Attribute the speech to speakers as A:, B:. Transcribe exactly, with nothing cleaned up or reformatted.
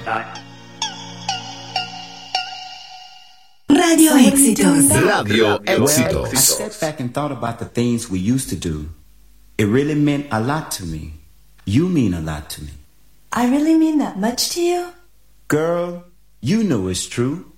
A: Radio Éxitos.
B: Radio Éxitos.
C: Well, I sat back and thought about the things we used to do. It really meant a lot to me. You mean a lot to me.
A: I really mean that much to you?
C: Girl, you know it's true.